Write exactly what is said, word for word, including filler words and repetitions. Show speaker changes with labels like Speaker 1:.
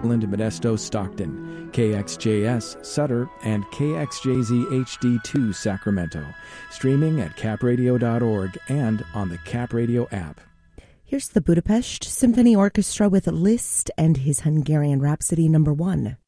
Speaker 1: Modesto, Stockton, K X J S, Sutter, and K X J Z H D two, Sacramento. Streaming at cap radio dot org and on the Cap Radio app.
Speaker 2: Here's the Budapest Symphony Orchestra with Liszt and his Hungarian Rhapsody number one.